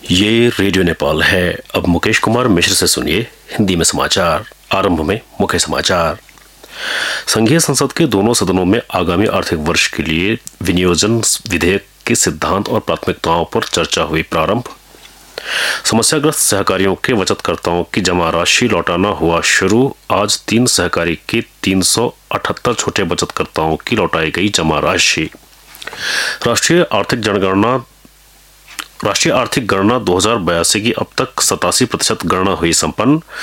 ये रेडियो नेपाल है। अब मुकेश कुमार मिश्र से सुनिए हिंदी में समाचार। आरंभ में मुख्य समाचार। संघीय संसद के दोनों सदनों में आगामी आर्थिक वर्ष के लिए विनियोजन विधेयक के सिद्धांत और प्राथमिकताओं पर चर्चा हुई प्रारंभ। समस्याग्रस्त सहकारियों के बचतकर्ताओं की जमा राशि लौटाना हुआ शुरू। आज 3 सहकारी के 378 छोटे बचतकर्ताओं की लौटाई गई जमा राशि। राष्ट्रीय आर्थिक गणना 2082 की अब तक 87% गणना हुई संपन्न।